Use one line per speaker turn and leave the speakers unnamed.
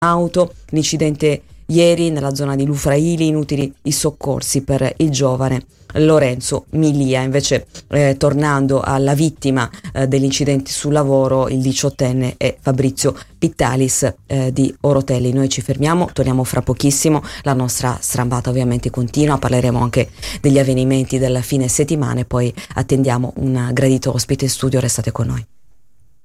auto, l'incidente ieri nella zona di Lufraili, inutili i soccorsi per il giovane Lorenzo Milia. Invece tornando alla vittima dell'incidente sul lavoro, il 18enne è Fabrizio Pittalis di Orotelli. Noi ci fermiamo, torniamo fra pochissimo, la nostra strambata ovviamente continua, parleremo anche degli avvenimenti del fine settimana e poi attendiamo un gradito ospite in studio, restate con noi.